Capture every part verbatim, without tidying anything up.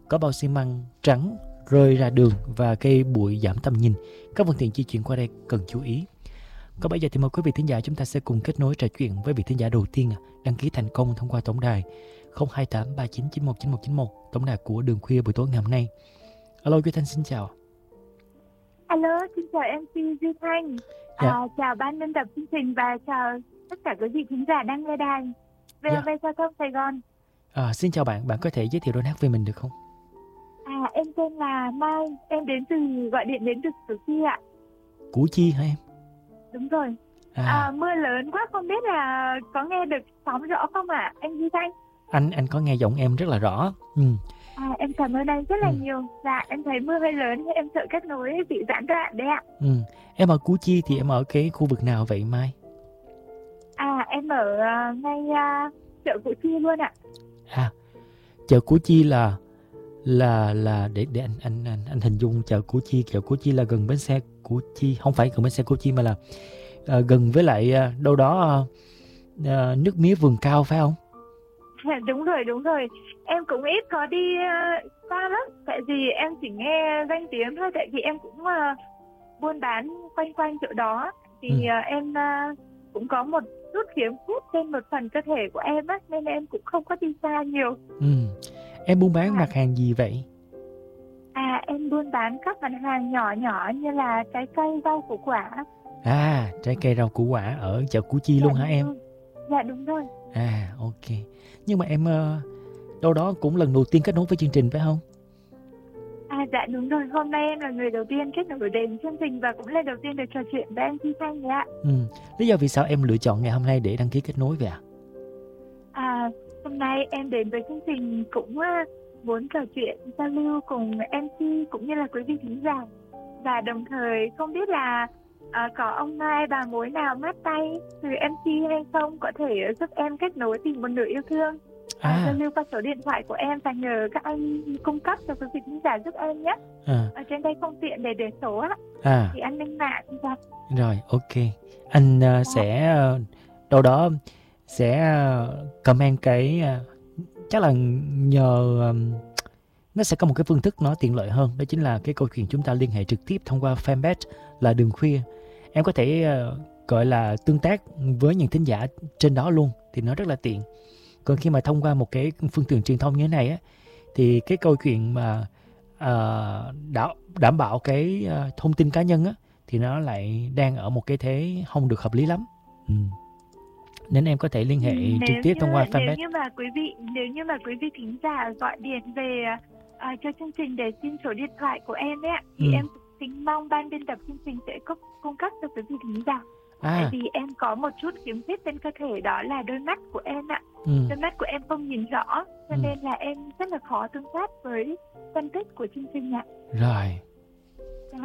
có bao xi măng trắng rơi ra đường và gây bụi giảm tầm nhìn. Các phương tiện di chuyển qua đây cần chú ý. Còn bây giờ thì mời quý vị thính giả chúng ta sẽ cùng kết nối trò chuyện với vị thính giả đầu tiên đăng ký thành công thông qua tổng đài không hai tám ba chín chín một chín một chín một, tổng đài của Đường Khuya buổi tối ngày hôm nay. Alo, Duy Thanh xin chào. Alo, xin chào em xê Duy Thanh. Dạ. À, chào ban biên tập chương trình và chào tất cả quý vị khán giả đang nghe đài vê o vê Giao thông Sài Gòn. À, xin chào bạn, bạn có thể giới thiệu đôi hát về mình được không? À, em tên là Mai, em đến từ gọi điện đến từ Củ Chi ạ. Củ Chi hả em? Đúng rồi. À, À, mưa lớn quá không biết là có nghe được sóng rõ không ạ, à? Anh Duy Thanh. anh anh có nghe giọng em rất là rõ. Ừ. À, em cảm ơn anh rất là Ừ. nhiều. Dạ, em thấy mưa hơi lớn nên em sợ kết nối bị gián đoạn đấy ạ. Ừ. Em ở Củ Chi thì em ở cái khu vực nào vậy Mai? À, em ở uh, ngay uh, chợ Củ Chi luôn ạ. À, chợ Củ Chi là là là để để anh anh anh anh hình dung chợ Củ Chi, chợ Củ Chi là gần bến xe Củ Chi, không phải gần bến xe Củ Chi mà là uh, gần với lại uh, đâu đó uh, uh, nước mía Vườn Cao phải không? Đúng rồi, đúng rồi. Em cũng ít có đi uh, qua lắm. Tại vì em chỉ nghe danh tiếng thôi. Tại vì em cũng uh, buôn bán quanh quanh chỗ đó. Thì Ừ. uh, em uh, cũng có một chút khiếm khuyết trên một phần cơ thể của em á. Nên em cũng không có đi xa nhiều. Ừ. Em buôn bán À. mặt hàng gì vậy? À, em buôn bán các mặt hàng nhỏ nhỏ như là trái cây, rau củ quả. À, trái cây rau củ quả ở chợ Củ Chi luôn Dạ, hả đúng em? rồi. Dạ đúng rồi. À, ok. Nhưng mà em uh, đâu đó cũng lần đầu tiên kết nối với chương trình phải không? À, dạ đúng rồi. Hôm nay em là người đầu tiên kết nối đến chương trình và cũng là đầu tiên được trò chuyện với anh Duy Thanh đấy ạ. Ừ. Lý do vì sao em lựa chọn ngày hôm nay để đăng ký kết nối vậy ạ? À, hôm nay em đến với chương trình cũng uh, muốn trò chuyện, giao lưu cùng em xê cũng như là quý vị khán giả. Và đồng thời không biết là uh, có ông Mai bà mối nào mát tay từ em xê hay không có thể giúp em kết nối tìm một nửa yêu thương. À, À. giao lưu qua số điện thoại của em và nhờ các anh cung cấp cho quý vị khán giả giúp em nhé. À. Ở trên đây không tiện để để số á. À. Thì an ninh mạng dạ. Rồi, ok. Anh uh, sẽ uh, đâu đó sẽ uh, comment cái uh, chắc là nhờ um, nó sẽ có một cái phương thức nó tiện lợi hơn, đó chính là cái câu chuyện chúng ta liên hệ trực tiếp thông qua fanpage là Đường Khuya. Em có thể uh, gọi là tương tác với những thính giả trên đó luôn thì nó rất là tiện. Còn khi mà thông qua một cái phương tiện truyền thông như thế này á thì cái câu chuyện mà uh, đảm, đảm bảo cái uh, thông tin cá nhân á thì nó lại đang ở một cái thế không được hợp lý lắm. Ừ. Nên em có thể liên hệ nếu trực tiếp như, thông qua nếu fanpage. như mà quý vị nếu như mà quý vị thính giả gọi điện về uh, cho chương trình để xin số điện thoại của em ấy ạ, thì Ừ. em kính mong ban biên tập chương trình sẽ cung cung cấp cho quý vị thính giả. À. Tại vì em có một chút khiếm khuyết trên cơ thể, đó là đôi mắt của em ạ. Ừ. Đôi mắt của em không nhìn rõ, cho Ừ. nên là em rất là khó tương tác với phân tích của chương trình ạ. Rồi. Dạ.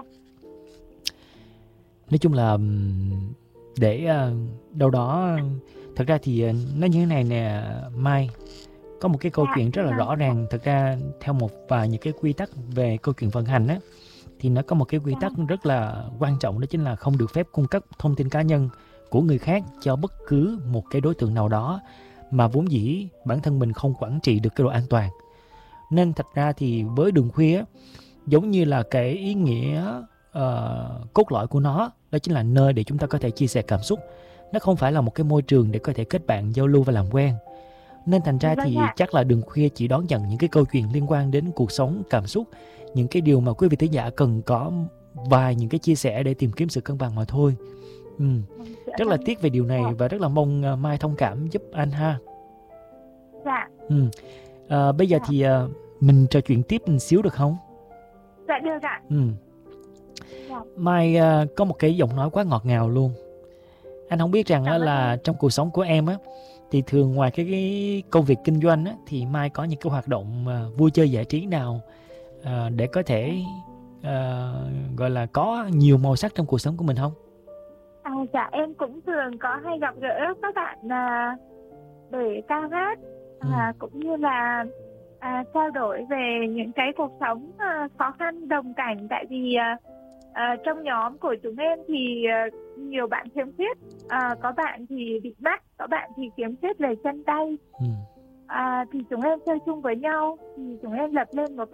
Nói chung là ừm, để uh, đâu đó thật ra thì uh, nó như thế này nè Mai, có một cái câu Dạ, chuyện rất là vâng. rõ ràng. Thật ra theo một vài những cái quy tắc về câu chuyện vận hành á thì nó có một cái quy Dạ. tắc rất là quan trọng, đó chính là không được phép cung cấp thông tin cá nhân của người khác cho bất cứ một cái đối tượng nào đó mà vốn dĩ bản thân mình không quản trị được cái độ an toàn. Nên thật ra thì với Đường Khuya á, giống như là cái ý nghĩa uh, cốt lõi của nó đó chính là nơi để chúng ta có thể chia sẻ cảm xúc. Nó không phải là một cái môi trường để có thể kết bạn, giao lưu và làm quen. Nên thành ra Vâng thì ạ. chắc là Đường Khuya chỉ đón nhận những cái câu chuyện liên quan đến cuộc sống, cảm xúc, những cái điều mà quý vị thính giả cần có vài những cái chia sẻ để tìm kiếm sự cân bằng mà thôi. Ừ. Dạ, Rất là vâng. tiếc về điều này Dạ. và rất là mong uh, Mai thông cảm giúp anh ha. Dạ. Ừ. À, bây giờ Dạ. thì uh, mình trò chuyện tiếp một xíu được không? Dạ được ạ. Ừ. Dạ. Mai uh, có một cái giọng nói quá ngọt ngào luôn. Anh không biết rằng á, Cảm ơn là em. trong cuộc sống của em á thì thường ngoài cái, cái công việc kinh doanh á thì Mai có những cái hoạt động uh, vui chơi giải trí nào uh, để có thể uh, gọi là có nhiều màu sắc trong cuộc sống của mình không? À, dạ em cũng thường có hay gặp gỡ các bạn à, để ca hát Ừ. à, cũng như là à, trao đổi về những cái cuộc sống à, khó khăn đồng cảnh. Tại vì à, à, trong nhóm của chúng em thì à, nhiều bạn khiếm khuyết, à, có bạn thì bị mắt, có bạn thì khiếm khuyết về chân tay. Ừ. À, thì chúng em chơi chung với nhau thì chúng em lập lên một